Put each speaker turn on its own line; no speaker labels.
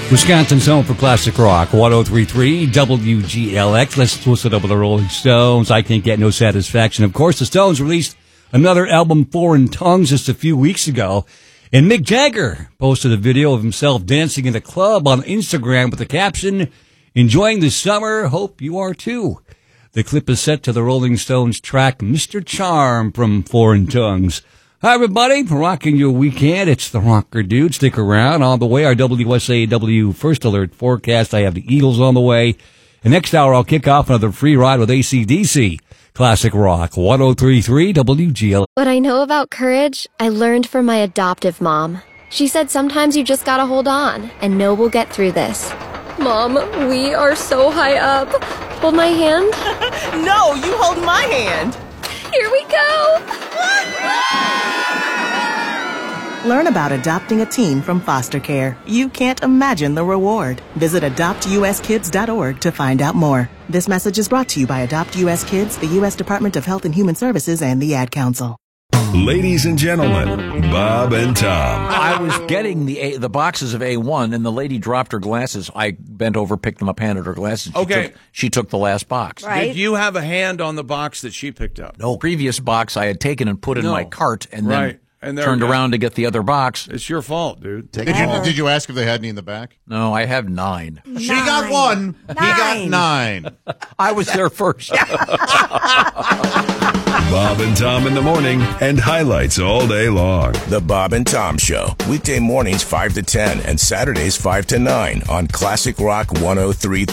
Wisconsin's home for classic rock, 103.3 WGLX. Let's listen up with the Rolling Stones. I Can't Get No Satisfaction. Of course, the Stones released another album, Foreign Tongues, just a few weeks ago. And Mick Jagger posted a video of himself dancing in a club on Instagram with the caption, "Enjoying the summer, hope you are too." The clip is set to the Rolling Stones track, Mr. Charm from Foreign Tongues. Hi, everybody. Rocking your weekend. It's the Rocker Dude. Stick around. On the way, our WSAW First Alert forecast. I have the Eagles on the way. And next hour, I'll kick off another free ride with AC/DC. Classic Rock, 103.3 WGL.
What I know about courage, I learned from my adoptive mom. She said sometimes you just gotta hold on and know we'll get through this. Mom, we are so high up. Hold my hand.
No, you hold my hand.
Here we go.
Learn about adopting a teen from foster care. You can't imagine the reward. Visit adoptuskids.org to find out more. This message is brought to you by Adopt US Kids, the U.S. Department of Health and Human Services, and the Ad Council.
Ladies and gentlemen, Bob and Tom.
I was getting the boxes of A1, and the lady dropped her glasses. I bent over, picked them up, handed her glasses. She took the last box.
Right.
Did you have a hand on the box that she picked up?
No, previous box I had taken and put in my cart, and then turned around to get the other box.
It's your fault, dude.
Did you ask if they had any in the back?
No, I have 9.
She got 1. He got 9.
I was there first.
Bob and Tom in the morning and highlights all day long.
The Bob and Tom Show, weekday mornings 5 to 10 and Saturdays 5 to 9 on Classic Rock 103.